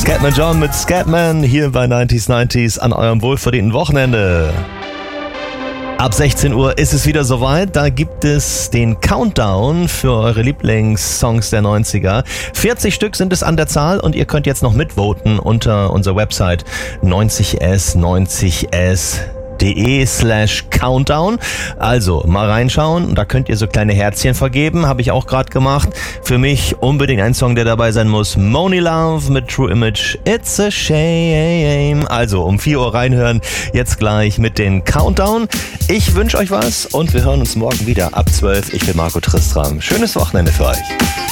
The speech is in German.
Scatman John mit Scatman hier bei 90s an eurem wohlverdienten Wochenende. Ab 16 Uhr ist es wieder soweit. Da gibt es den Countdown für eure Lieblingssongs der 90er. 40 Stück sind es an der Zahl und ihr könnt jetzt noch mitvoten unter unserer Website 90s.de/Countdown. Also mal reinschauen, da könnt ihr so kleine Herzchen vergeben, habe ich auch gerade gemacht. Für mich unbedingt ein Song, der dabei sein muss. Money Love mit True Image, It's a Shame. Also um 4 Uhr reinhören, jetzt gleich mit den Countdown. Ich wünsche euch was und wir hören uns morgen wieder ab 12. Ich bin Marco Tristram. Schönes Wochenende für euch.